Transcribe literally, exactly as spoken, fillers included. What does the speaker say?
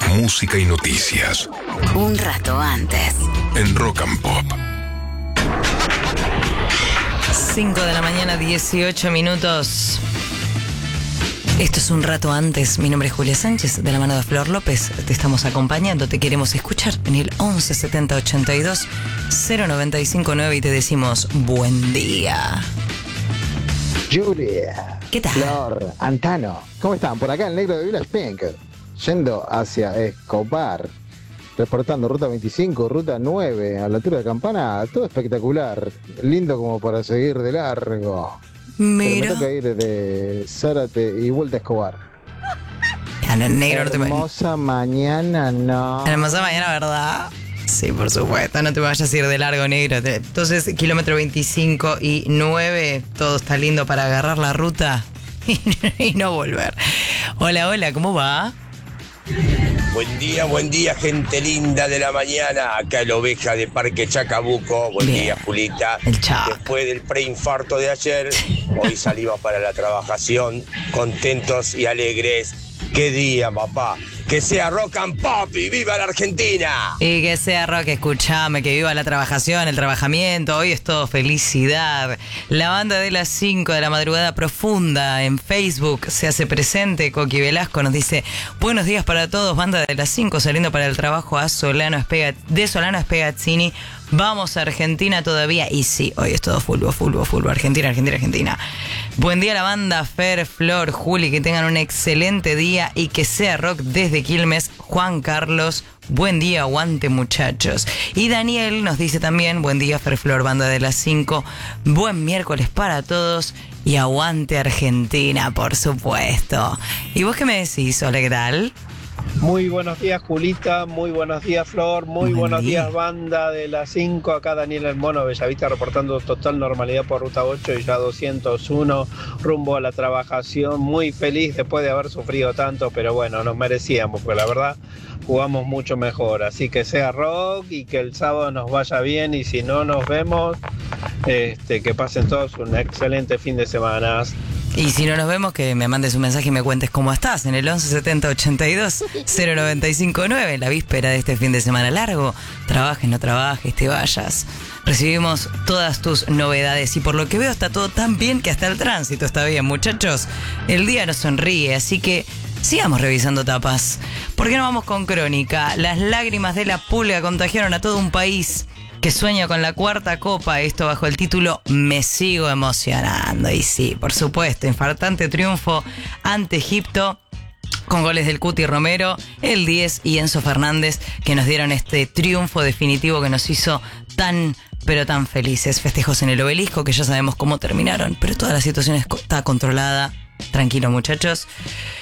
música y noticias. Un rato antes. En Rock and Pop. cinco de la mañana, dieciocho minutos. Esto es Un Rato Antes. Mi nombre es Julia Sánchez, de la mano de Flor López. Te estamos acompañando, te queremos escuchar en el once setenta ochenta y dos cero noventa y cinco nueve y te decimos buen día. Julia, ¿Qué tal? Flor, Antano, ¿cómo están? Por acá el negro de Village Pink, yendo hacia Escobar, reportando ruta veinticinco, ruta nueve, a la altura de Campana, todo espectacular, lindo como para seguir de largo. Mira. Pero me toca ir de Zárate y vuelta a Escobar. A la negro no te Hermosa mañana, no. Hermosa mañana, ¿verdad? Sí, por supuesto, no te vayas a ir de largo, negro. Entonces, kilómetro veinticinco y nueve, todo está lindo para agarrar la ruta y, y no volver. Hola, hola, ¿cómo va? Buen día, buen día, gente linda de la mañana. Acá el Oveja de Parque Chacabuco. Buen Bien. día, Julita. El Chac. Después del preinfarto de ayer, hoy salimos para la trabajación, contentos y alegres. ¡Qué día, papá! ¡Que sea rock and pop y viva la Argentina! Y que sea rock, escuchame, que viva la trabajación, el trabajamiento, hoy es todo felicidad. La banda de las cinco de la madrugada profunda en Facebook se hace presente. Coqui Velasco nos dice, buenos días para todos, banda de las cinco saliendo para el trabajo a Solano Espega, de Solano Espegazzini. Vamos a Argentina todavía. Y sí, hoy es todo fulbo, fulbo, fulbo. Argentina, Argentina, Argentina. Buen día la banda, Fer, Flor, Juli, que tengan un excelente día y que sea rock desde Quilmes. Juan Carlos, buen día, aguante muchachos. Y Daniel nos dice también, buen día Fer, Flor, banda de las cinco. Buen miércoles para todos y aguante Argentina, por supuesto. ¿Y vos qué me decís? Hola, ¿qué tal? Muy buenos días, Julita, muy buenos días, Flor, muy Buen buenos día. días, banda de las cinco. Acá Daniel El Mono Bellavista reportando total normalidad por ruta ocho y ya doscientos uno rumbo a la trabajación. Muy feliz después de haber sufrido tanto, pero bueno, nos merecíamos, porque la verdad jugamos mucho mejor. Así que sea rock y que el sábado nos vaya bien, y si no nos vemos, este, que pasen todos un excelente fin de semana. Y si no nos vemos, que me mandes un mensaje y me cuentes cómo estás en el once setenta ochenta y dos cero noventa y cinco nueve, la víspera de este fin de semana largo. Trabajes, no trabajes, te vayas. Recibimos todas tus novedades y por lo que veo está todo tan bien que hasta el tránsito está bien, muchachos. El día nos sonríe, así que sigamos revisando tapas. ¿Por qué no vamos con crónica? Las lágrimas de la pulga contagiaron a todo un país que sueña con la cuarta copa, esto bajo el título Me sigo emocionando. Y sí, por supuesto, infartante triunfo ante Egipto con goles del Cuti Romero, el diez y Enzo Fernández, que nos dieron este triunfo definitivo que nos hizo tan, pero tan felices. Festejos en el Obelisco, que ya sabemos cómo terminaron, pero toda la situación está controlada. Tranquilo, muchachos.